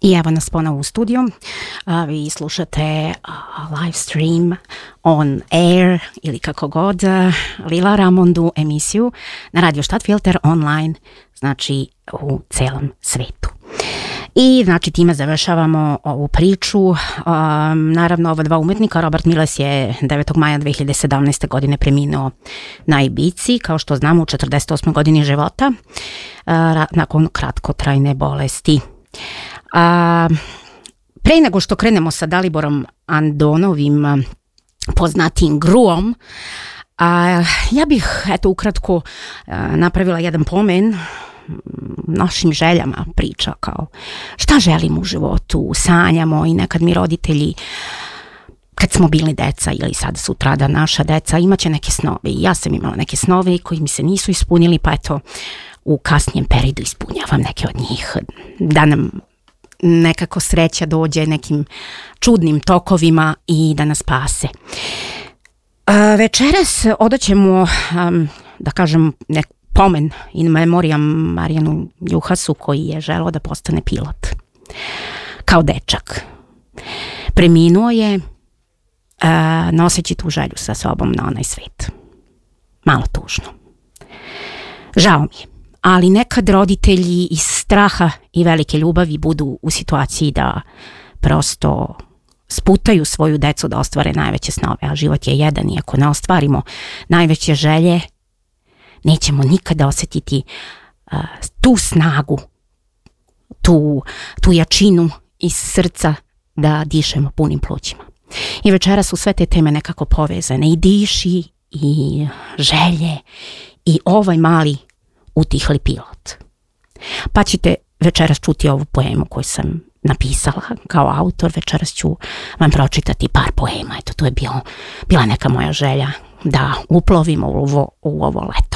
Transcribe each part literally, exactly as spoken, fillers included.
I evo nas ponovo u studiju. A, vi slušate a, live stream on air ili kako god a, Lila Ramondu emisiju na Radio Stadtfilter online, znači u celom svetu. I znači time završavamo ovu priču. Um, naravno ova dva umetnika, Robert Miles je devetog maja dve hiljade sedamnaeste. godine preminuo na Ibici, kao što znamo u četrdeset osmoj godini života, uh, nakon kratkotrajne bolesti. A, pre nego što krenemo sa Daliborom Andonovim, poznatim Gruom, a, ja bih eto ukratko a, napravila jedan pomen našim željama, priča kao šta želimo u životu, sanjamo i nekad mi roditelji kad smo bili deca ili sad sutrada naša deca imaće neke snove i ja sam imala neke snove koji mi se nisu ispunili, pa eto u kasnijem periodu ispunjavam neke od njih da nam nekako sreća dođe nekim čudnim tokovima i da nas spase. Uh, večeras odaćemo, um, da kažem, nek pomen in memoriam Marijanu Juhasu, koji je želeo da postane pilot. Kao dečak. Preminuo je uh, noseći tu želju sa sobom na onaj svet. Malo tužno. Žao mi je. Ali nekad roditelji iz straha i velike ljubavi budu u situaciji da prosto sputaju svoju decu da ostvare najveće snove, a život je jedan i ako ne ostvarimo najveće želje, nećemo nikada osjetiti uh, tu snagu, tu, tu jačinu iz srca da dišemo punim plućima. I večeras su sve te teme nekako povezane, i diši, i želje, i ovaj mali utihli pilot. Pa ćete večeras čuti ovu poemu koju sam napisala kao autor. Večeras ću vam pročitati par poema. Eto, to je bio, bila neka moja želja da uplovimo u ovo, u ovo leto.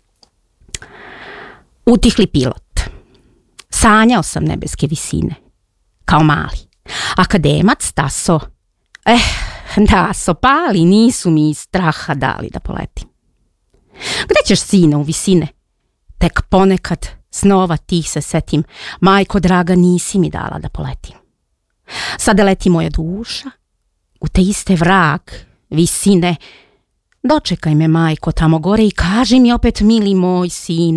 Utihli pilot. Sanjao sam nebeske visine kao mali. Akademac taso. Eh, da, sopali nisu mi straha dali da poletim. Gde ćeš, sine, u visine? Tek ponekad snova tih se setim, majko draga, nisi mi dala da poletim. Sada leti moja duša u te iste vrag, visine. Dočekaj me, majko, tamo gore i kaži mi opet, mili moj sine,